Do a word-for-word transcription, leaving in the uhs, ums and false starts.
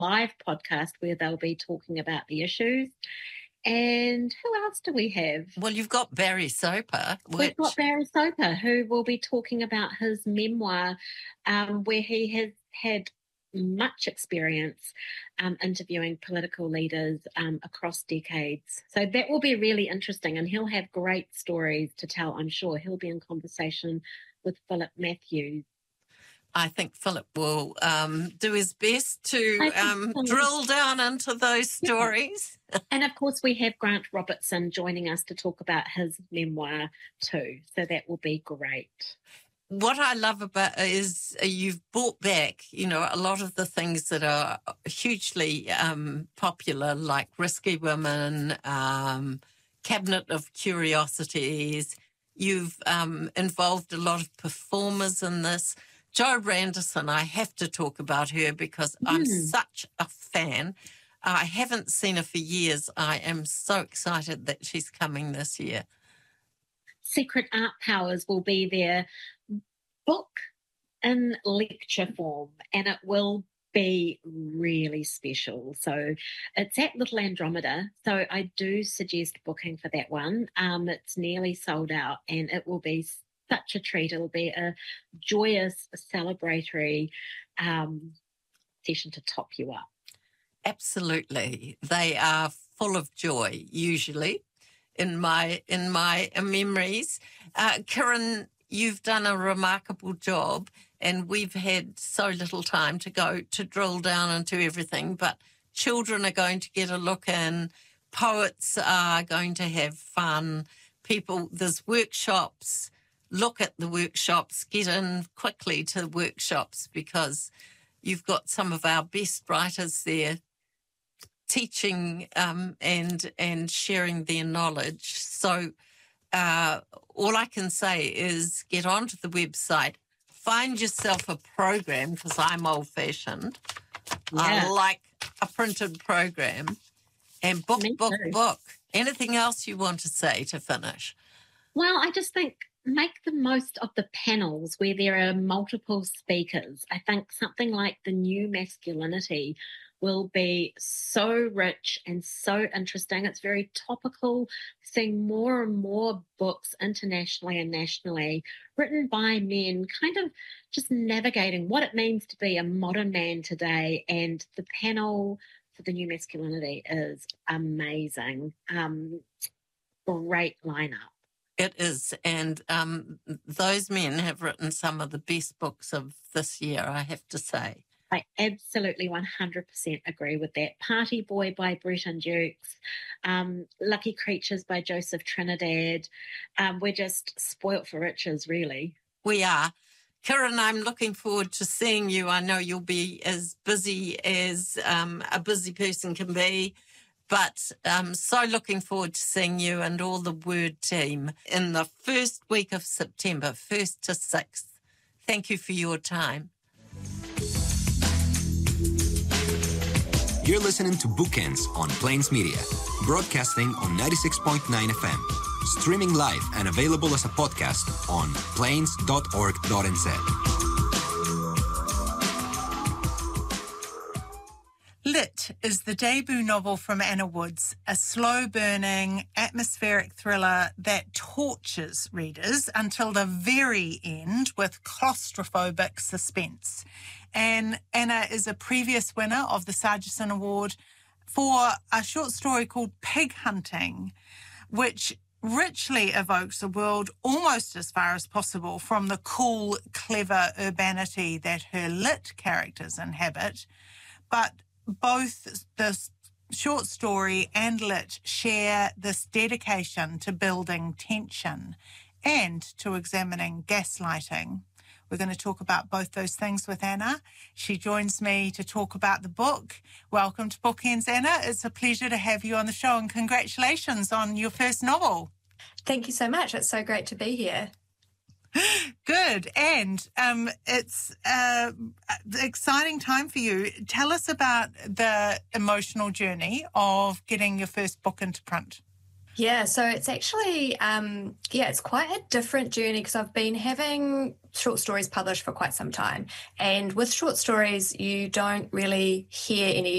live podcast where they'll be talking about the issues. And who else do we have? Well, you've got Barry Soper. Which... We've got Barry Soper, who will be talking about his memoir, um, where he has had much experience um, interviewing political leaders um, across decades. So that will be really interesting, and he'll have great stories to tell, I'm sure. He'll be in conversation with Philip Matthews. I think Philip will um, do his best to um, drill down into those stories. Yeah. And, of course, we have Grant Robertson joining us to talk about his memoir too. So that will be great. What I love about is you've brought back, you know, a lot of the things that are hugely um, popular, like Risky Women, um, Cabinet of Curiosities. You've um, involved a lot of performers in this. Jo Randison, I have to talk about her because mm. I'm such a fan. I haven't seen her for years. I am so excited that she's coming this year. Secret Art Powers will be their book in lecture form, and it will be really special. So it's at Little Andromeda. So I do suggest booking for that one. Um, it's nearly sold out, and it will be such a treat. It'll be a joyous, celebratory um, session to top you up. Absolutely. They are full of joy, usually, in my in my memories. Uh, Karen, you've done a remarkable job, and we've had so little time to go to drill down into everything, but children are going to get a look in, poets are going to have fun, people, there's workshops. Look at the workshops, get in quickly to the workshops because you've got some of our best writers there teaching um, and and sharing their knowledge. So uh, all I can say is get onto the website, find yourself a program, because I'm old-fashioned. Yeah. I like a printed program, and book, Me book, too. book. Anything else you want to say to finish? Well, I just think make the most of the panels where there are multiple speakers. I think something like The New Masculinity will be so rich and so interesting. It's very topical, seeing more and more books internationally and nationally written by men, kind of just navigating what it means to be a modern man today. And the panel for The New Masculinity is amazing. Um, great lineup. It is, and um, those men have written some of the best books of this year, I have to say. I absolutely one hundred percent agree with that. Party Boy by Bretton Dukes, um, Lucky Creatures by Joseph Trinidad. Um, we're just spoilt for riches, really. We are. Karen, I'm looking forward to seeing you. I know you'll be as busy as um, a busy person can be. But I'm so looking forward to seeing you and all the Word team in the first week of September, first to sixth. Thank you for your time. You're listening to Bookends on Plains Media, broadcasting on ninety-six point nine F M, streaming live and available as a podcast on plains dot org dot n z. Lit is the debut novel from Anna Woods, a slow-burning, atmospheric thriller that tortures readers until the very end with claustrophobic suspense. And Anna is a previous winner of the Sargison Award for a short story called Pig Hunting, which richly evokes a world almost as far as possible from the cool, clever urbanity that her lit characters inhabit, but both the short story and lit share this dedication to building tension and to examining gaslighting. We're going to talk about both those things with Anna. She joins me to talk about the book. Welcome to Bookends, Anna. It's a pleasure to have you on the show, and congratulations on your first novel. Thank you so much. It's so great to be here. Good. And um, it's uh, an exciting time for you. Tell us about the emotional journey of getting your first book into print. Yeah, so it's actually, um, yeah, it's quite a different journey because I've been having short stories published for quite some time. And with short stories, you don't really hear any